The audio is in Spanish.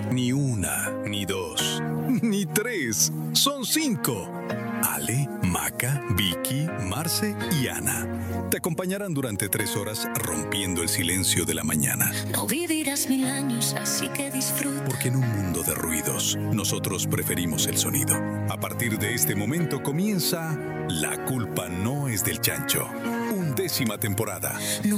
Ni una, ni dos, ni tres. Son 5. Ale, Maca, Vicky, Marce y Ana. Te acompañarán durante 3 horas rompiendo el silencio de la mañana. No vivirás 1000 años, así que disfruta. Porque en un mundo de ruidos, nosotros preferimos el sonido. A partir de este momento comienza La culpa no es del chancho. 11ª temporada. No